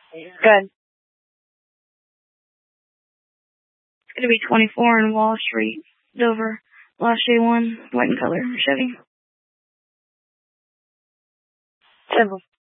Good. It's going to be 24 in Wall Street, Dover. Last J1, white and color, Chevy. Simple.